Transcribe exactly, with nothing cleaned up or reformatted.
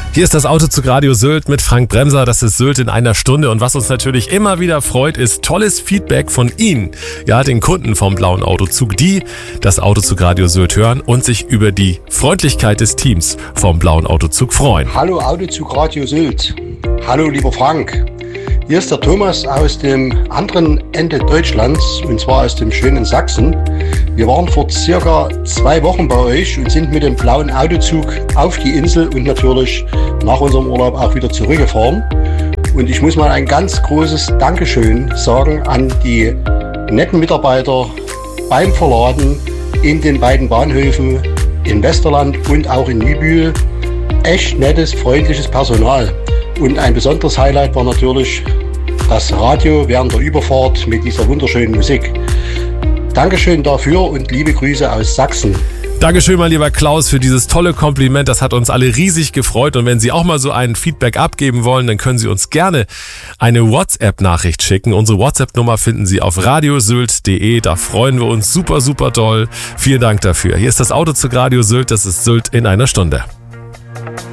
Hier ist das Autozug Radio Sylt mit Frank Bremser. Das ist Sylt in einer Stunde. Und was uns natürlich immer wieder freut, ist tolles Feedback von Ihnen, ja, den Kunden vom Blauen Autozug, die das Autozug Radio Sylt hören und sich über die Freundlichkeit des Teams vom Blauen Autozug freuen. Hallo Autozug Radio Sylt. Hallo lieber Frank. Hier ist der Thomas aus dem anderen Ende Deutschlands, und zwar aus dem schönen Sachsen. Wir waren vor circa zwei Wochen bei euch und sind mit dem Blauen Autozug auf die Insel und natürlich nach unserem Urlaub auch wieder zurückgefahren. Und ich muss mal ein ganz großes Dankeschön sagen an die netten Mitarbeiter beim Verladen in den beiden Bahnhöfen in Westerland und auch in Nibül. Echt nettes, freundliches Personal. Und ein besonderes Highlight war natürlich das Radio während der Überfahrt mit dieser wunderschönen Musik. Dankeschön dafür und liebe Grüße aus Sachsen. Dankeschön, mein lieber Klaus, für dieses tolle Kompliment. Das hat uns alle riesig gefreut. Und wenn Sie auch mal so ein Feedback abgeben wollen, dann können Sie uns gerne eine WhatsApp-Nachricht schicken. Unsere WhatsApp-Nummer finden Sie auf radiosylt punkt de. Da freuen wir uns super, super doll. Vielen Dank dafür. Hier ist das Autozug Radio Sylt. Das ist Sylt in einer Stunde.